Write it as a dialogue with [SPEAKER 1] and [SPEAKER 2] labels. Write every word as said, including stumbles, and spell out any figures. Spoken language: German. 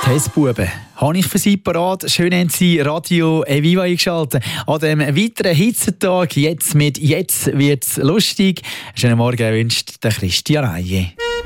[SPEAKER 1] Testbuben habe ich für Sie parat. Schön haben Sie Radio Eviva eingeschaltet. An diesem weiteren Hitzetag, jetzt mit «Jetzt wird's lustig». Schönen Morgen wünscht der Christian Reihe.